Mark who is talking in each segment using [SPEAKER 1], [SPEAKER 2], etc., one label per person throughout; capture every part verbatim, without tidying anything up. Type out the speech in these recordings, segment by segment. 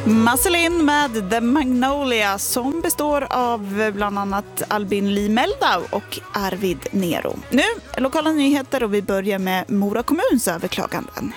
[SPEAKER 1] Marceline med The Magnolia som består av bland annat Albin Lee Meldau och Arvid Nero. Nu lokala nyheter och vi börjar med Mora kommuns överklaganden.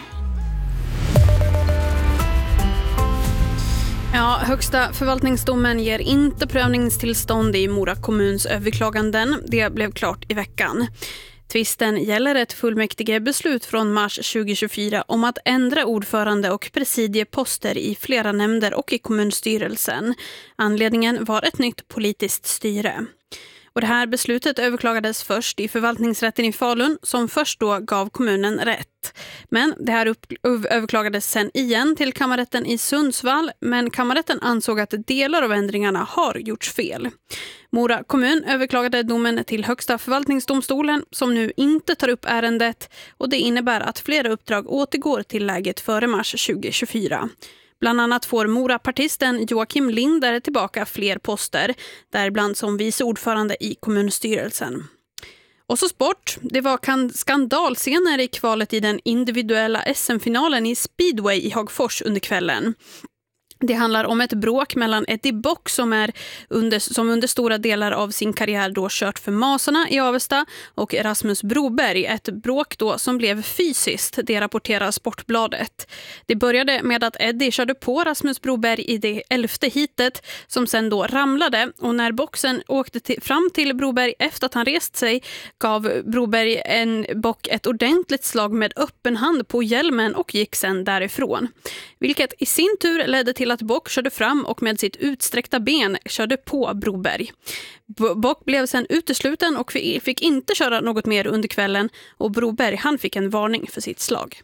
[SPEAKER 2] Ja, högsta förvaltningsdomen ger inte prövningstillstånd i Mora kommuns överklaganden. Det blev klart i veckan. Tvisten gäller ett fullmäktige beslut från mars tjugohundratjugofyra om att ändra ordförande och presidieposter i flera nämnder och i kommunstyrelsen. Anledningen var ett nytt politiskt styre. Och det här beslutet överklagades först i förvaltningsrätten i Falun som först då gav kommunen rätt. Men det här upp, överklagades sen igen till kammarrätten i Sundsvall, men kammarrätten ansåg att delar av ändringarna har gjorts fel. Mora kommun överklagade domen till högsta förvaltningsdomstolen som nu inte tar upp ärendet, och det innebär att flera uppdrag återgår till läget före mars tjugohundratjugofyra. Bland annat får Mora-partisten Joakim Linder tillbaka fler poster, däribland som vice ordförande i kommunstyrelsen. Och så sport. Det var skandalscener i kvalet i den individuella S M-finalen i speedway i Hagfors under kvällen. Det handlar om ett bråk mellan Eddie Bock som, är under, som under stora delar av sin karriär då kört för Masarna i Avesta och Rasmus Broberg. Ett bråk då som blev fysiskt, det rapporterar Sportbladet. Det började med att Eddie körde på Rasmus Broberg i det elfte hitet som sen då ramlade, och när boxen åkte till, fram till Broberg efter att han rest sig gav Broberg en Bock ett ordentligt slag med öppen hand på hjälmen och gick sen därifrån. Vilket i sin tur ledde till att Bock körde fram och med sitt utsträckta ben körde på Broberg. Bock blev sen utesluten och fick inte köra något mer under kvällen, och Broberg han fick en varning för sitt slag.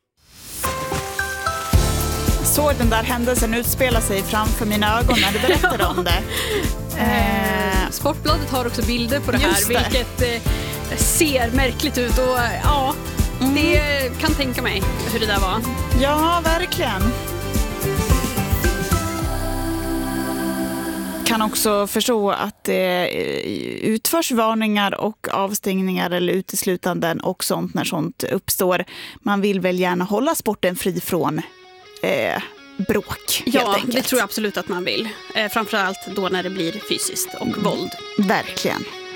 [SPEAKER 1] Såg den där händelsen utspela sig framför mina ögon när du berättade om det.
[SPEAKER 2] Eh, Sportbladet har också bilder på det här, det. vilket eh, ser märkligt ut, och ja, mm. det kan tänka mig hur det där var.
[SPEAKER 1] Ja, verkligen. Kan också förstå att det utförs varningar och avstängningar eller uteslutanden och sånt när sånt uppstår. Man vill väl gärna hålla sporten fri från eh, bråk, helt
[SPEAKER 2] ja,
[SPEAKER 1] enkelt.
[SPEAKER 2] Det tror jag absolut att man vill. Eh, framförallt då när det blir fysiskt och mm. våld.
[SPEAKER 1] Verkligen.